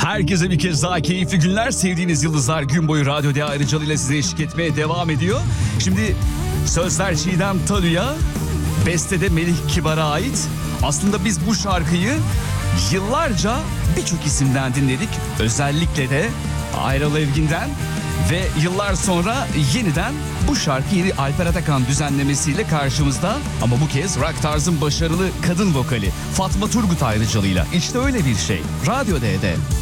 Herkese bir kez daha keyifli günler. Sevdiğiniz yıldızlar gün boyu Radyo D ayrıcalığıyla size eşlik etmeye devam ediyor. Şimdi sözler Çiğdem Talu'ya, bestede Melih Kibar'a ait. Aslında biz bu şarkıyı yıllarca birçok isimden dinledik. Özellikle de Ayral Evgin'den ve yıllar sonra yeniden bu şarkı yeni Alper Atakan düzenlemesiyle karşımızda. Ama bu kez rock tarzın başarılı kadın vokali Fatma Turgut ayrıcalığıyla. İşte öyle bir şey. Radyo D'de.